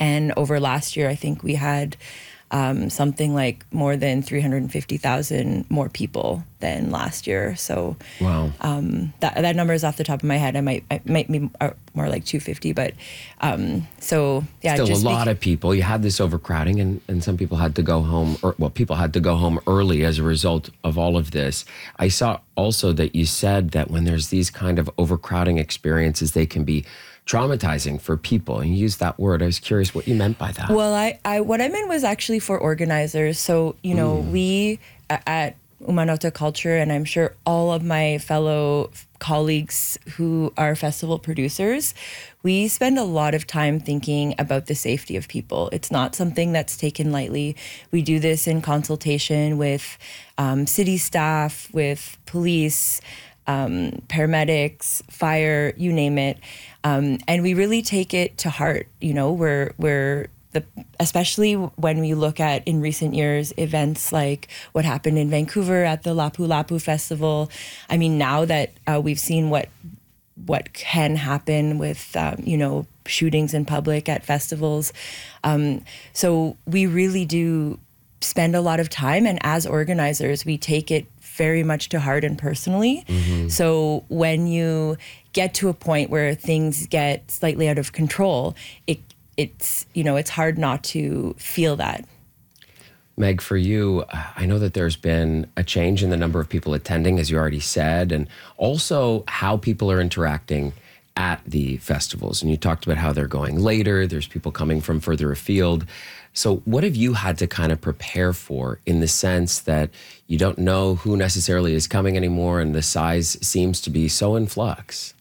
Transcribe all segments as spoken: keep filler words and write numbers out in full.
And over last year, I think we had um, something like more than three hundred fifty thousand more people than last year. So wow, um, that that number is off the top of my head. I might I might be more like two hundred fifty, but um, so yeah, still just a lot beca- of people. You had this overcrowding, and, and some people had to go home. Or, well, people had to go home early as a result of all of this. I saw also that you said that when there's these kind of overcrowding experiences, they can be traumatizing for people, and you used that word. I was curious what you meant by that. Well, I, I what I meant was actually for organizers. So, you know, mm. we at Umanota Culture, and I'm sure all of my fellow colleagues who are festival producers, we spend a lot of time thinking about the safety of people. It's not something that's taken lightly. We do this in consultation with um, city staff, with police, um, paramedics, fire, you name it. Um, and we really take it to heart. You know, we're, we're the, especially when we look at in recent years, events like what happened in Vancouver at the Lapu Lapu Festival. I mean, now that uh, we've seen what what can happen with, um, you know, shootings in public at festivals. Um, so we really do spend a lot of time. And as organizers, we take it very much to heart and personally. Mm-hmm. So when you get to a point where things get slightly out of control, it it's, you know, it's hard not to feel that. Meg, for you, I know that there's been a change in the number of people attending, as you already said, and also how people are interacting at the festivals. And you talked about how they're going later. There's people coming from further afield. So what have you had to kind of prepare for, in the sense that you don't know who necessarily is coming anymore and the size seems to be so in flux?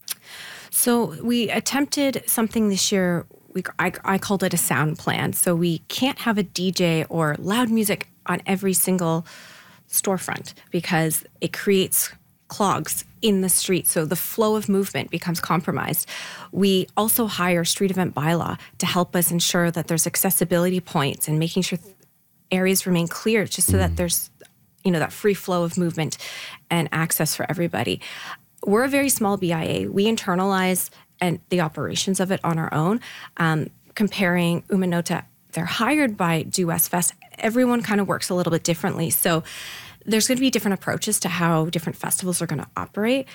So we attempted something this year. We, I, I called it a sound plan. So we can't have a D J or loud music on every single storefront because it creates clogs in the street. So the flow of movement becomes compromised. We also hire street event bylaw to help us ensure that there's accessibility points and making sure areas remain clear, just so mm. that there's, you know, that free flow of movement and access for everybody. We're a very small B I A. We internalize and the operations of it on our own. Um, comparing Umanota, they're hired by Do West Fest. Everyone kind of works a little bit differently. So there's going to be different approaches to how different festivals are going to operate.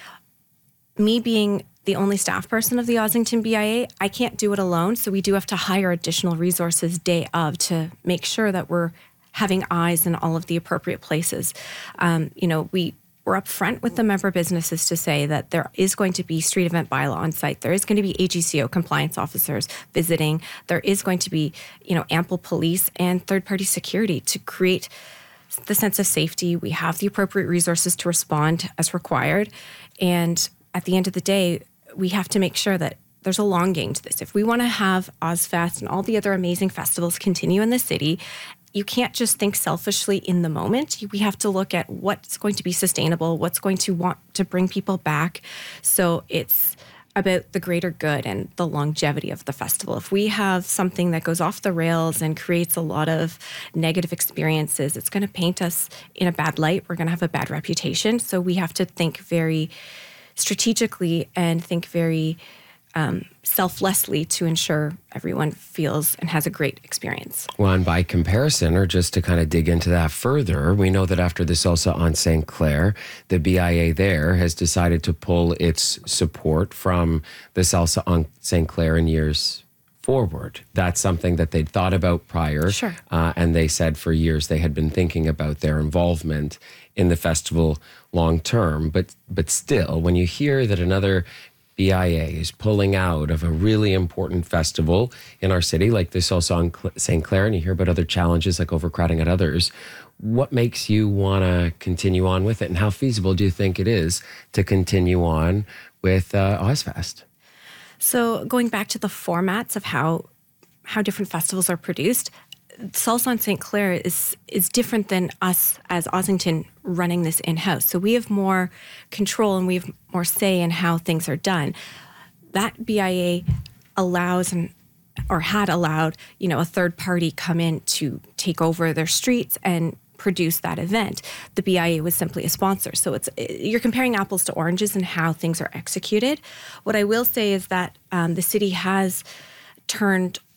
Me being the only staff person of the Ossington B I A, I can't do it alone. So we do have to hire additional resources day of to make sure that we're having eyes in all of the appropriate places. Um, you know, we We're upfront with the member businesses to say that there is going to be street event bylaw on site. There is going to be A G C O compliance officers visiting. There is going to be, you know, ample police and third-party security to create the sense of safety. We have the appropriate resources to respond as required. And at the end of the day, we have to make sure that there's a long game to this. If we want to have Ozfest and all the other amazing festivals continue in the city, you can't just think selfishly in the moment. We have to look at what's going to be sustainable, what's going to want to bring people back. So it's about the greater good and the longevity of the festival. If we have something that goes off the rails and creates a lot of negative experiences, it's going to paint us in a bad light. We're going to have a bad reputation. So we have to think very strategically and think very Um, selflessly to ensure everyone feels and has a great experience. Well, and by comparison, or just to kind of dig into that further, we know that after the Salsa on Saint Clair, the B I A there has decided to pull its support from the Salsa on Saint Clair in years forward. That's something that they'd thought about prior. Sure. Uh, and they said for years they had been thinking about their involvement in the festival long term. But, but still, when you hear that another B I A is pulling out of a really important festival in our city, like this also on Saint Clair, and you hear about other challenges like overcrowding at others, what makes you want to continue on with it? And how feasible do you think it is to continue on with uh, Ozfest? So going back to the formats of how how different festivals are produced, Salsa on Saint Clair is is different than us as Ossington running this in-house. So we have more control and we have more say in how things are done. That B I A allows and or had allowed, you know, a third party come in to take over their streets and produce that event. The B I A was simply a sponsor. So it's you're comparing apples to oranges in how things are executed. What I will say is that um, the city has turned